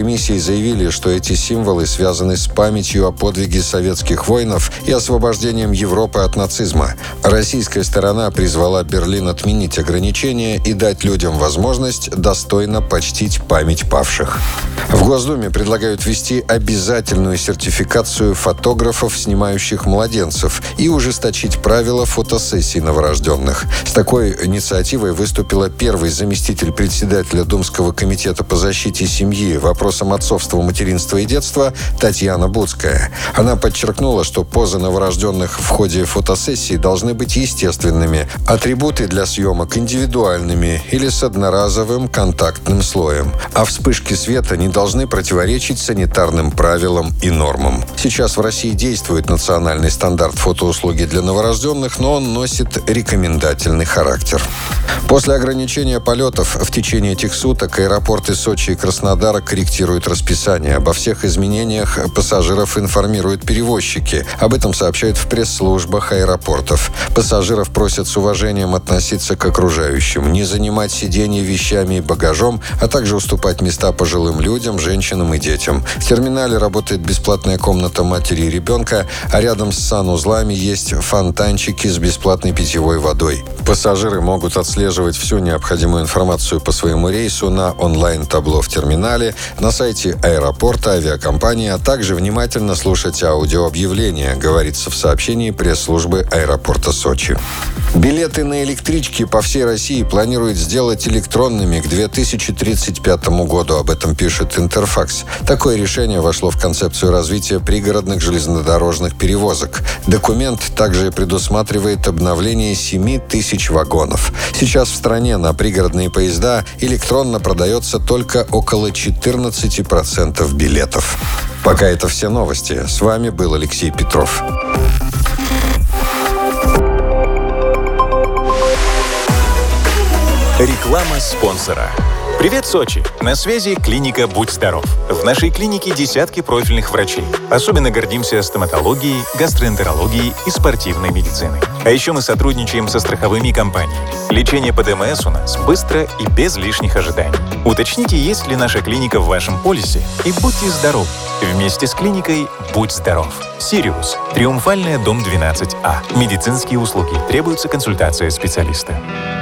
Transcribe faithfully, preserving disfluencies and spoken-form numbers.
миссии заявили, что эти символы связаны с памятью о подвиге советских воинов и освобождением Европы от нацизма. Российская сторона призвала Берлин отменить ограничения и дать людям возможность достойно почтить память павших. В Госдуме предлагают ввести обязательную сертификацию фотографов, снимающих младенцев, и ужесточить правила фотосессий новорожденных. С такой инициативой выступила первый заместитель председателя Думского комитета по защите семьи, вопросам отцовства, материнства и детства Татьяна Буцкая. Она подчеркнула, что позы новорожденных в ходе фотосессии должны быть естественными, атрибуты для съемок индивидуальными или с одноразовым контактным слоем, а вспышки света не должны противоречить санитарным правилам и нормам. Сейчас в России действует национальный стандарт фотоуслуги для новорожденных, но он носит рекомендательный характер. После ограничения полетов в течение этих суток аэропорты Сочи и Краснодара корректируют расписание. Обо всех изменениях пассажиров информируют перевозчики. Об этом сообщают в пресс-службах аэропортов. Пассажиров просят с уважением относиться к окружающим, не занимать сиденья вещами и багажом, а также уступать места пожилым людям, женщинам и детям. В терминале работает бесплатная комната матери и ребенка, а рядом с санузлами есть фонтанчики с бесплатной питьевой водой. Пассажиры могут отслеживать всю необходимую информацию по своему рейсу на онлайн-табло в терминале, на сайте аэропорта, авиакомпании, а также внимательно слушать аудиообъявления, говорится в сообщении пресс-службы аэропорта Сочи. Билеты на электрички по всей России планируют сделать электронными к две тысячи тридцать пятому году. Об этом пишет Интерфакс. Такое решение вошло в концепцию развития пригородных железнодорожных перевозок. Документ также предусматривает обновление семи тысяч вагонов. Сейчас в стране на пригородные поезда электронно продается только около четырнадцати процентов билетов. Пока это все новости. С вами был Алексей Петров. Реклама спонсора. Привет, Сочи! На связи клиника «Будь здоров». В нашей клинике десятки профильных врачей. Особенно гордимся стоматологией, гастроэнтерологией и спортивной медициной. А еще мы сотрудничаем со страховыми компаниями. Лечение по ДМС у нас быстро и без лишних ожиданий. Уточните, есть ли наша клиника в вашем полисе, и будьте здоровы. Вместе с клиникой «Будь здоров». Сириус. Триумфальная, дом двенадцать А. Медицинские услуги. Требуется консультация специалиста.